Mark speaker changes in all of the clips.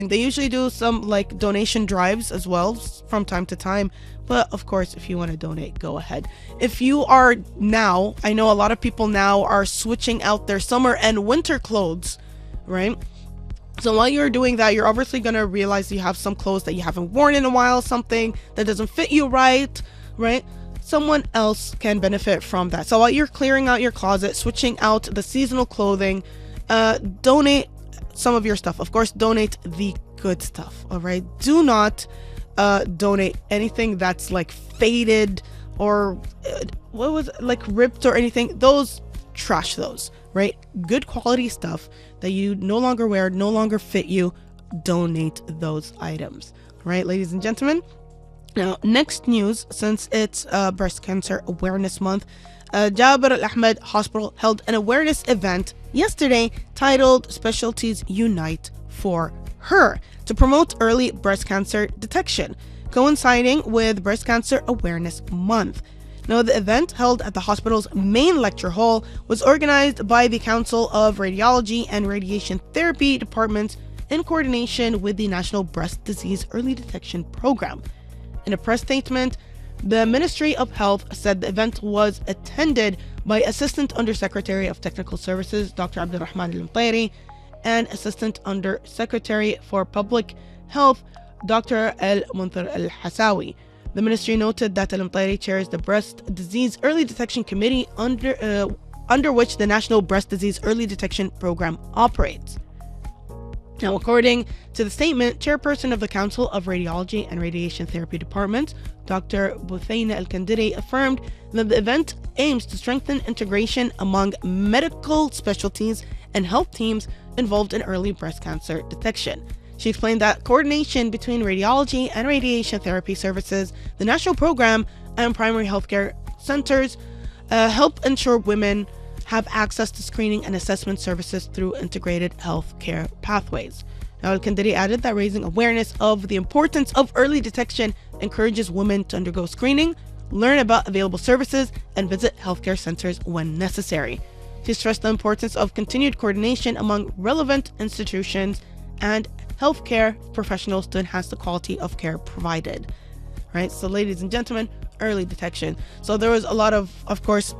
Speaker 1: They usually do some like donation drives as well from time to time. But of course, if you want to donate, go ahead. If you are now, I know a lot of people now are switching out their summer and winter clothes, right? So while you're doing that, you're obviously going to realize you have some clothes that you haven't worn in a while, something that doesn't fit you right? Someone else can benefit from that. So while you're clearing out your closet, switching out the seasonal clothing, donate some of your stuff. Of course, donate the good stuff, all right? Do not donate anything that's like faded or like ripped or anything. Those, trash those, right? Good quality stuff that you no longer wear, no longer fit you, donate those items, right, ladies and gentlemen? Now, next news, since it's Breast Cancer Awareness Month, Jaber Al Ahmed Hospital held an awareness event yesterday titled Specialties Unite for Her to promote early breast cancer detection, coinciding with Breast Cancer Awareness Month. Now, the event, held at the hospital's main lecture hall, was organized by the Council of Radiology and Radiation Therapy Departments in coordination with the National Breast Disease Early Detection Program. In a press statement, the Ministry of Health said the event was attended by Assistant Undersecretary of Technical Services, Dr. Abdulrahman Al-Mtairi, and Assistant Undersecretary for Public Health, Dr. Al-Munthir Al-Hasawi. The ministry noted that Al-Mtairi chairs the Breast Disease Early Detection Committee under which the National Breast Disease Early Detection Program operates. Now, according to the statement, Chairperson of the Council of Radiology and Radiation Therapy Department, Dr. Buthaina Al-Kandiri, affirmed that the event aims to strengthen integration among medical specialties and health teams involved in early breast cancer detection. She explained that coordination between radiology and radiation therapy services, the national program, and primary healthcare centers help ensure women have access to screening and assessment services through integrated healthcare pathways. Now, Al-Kandiri added that raising awareness of the importance of early detection encourages women to undergo screening, learn about available services, and visit healthcare centers when necessary. She stressed the importance of continued coordination among relevant institutions and healthcare professionals to enhance the quality of care provided. Right? So, ladies and gentlemen, early detection. So there was a lot of course,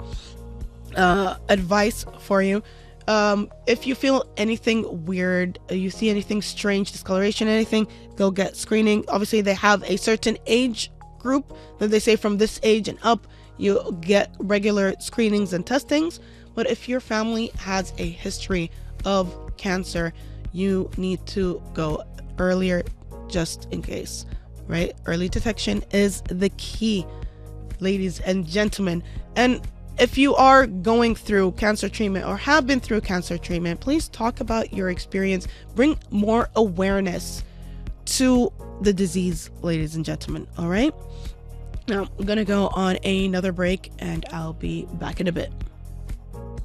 Speaker 1: advice for you. If you feel anything weird, you see anything strange, discoloration, anything, go get screening. Obviously, they have a certain age group that they say from this age and up, you get regular screenings and testings. But if your family has a history of cancer, you need to go earlier just in case, right? Early detection is the key, ladies and gentlemen. And if you are going through cancer treatment or have been through cancer treatment, please talk about your experience. Bring more awareness to the disease, ladies and gentlemen. All right. Now I'm going to go on another break and I'll be back in a bit.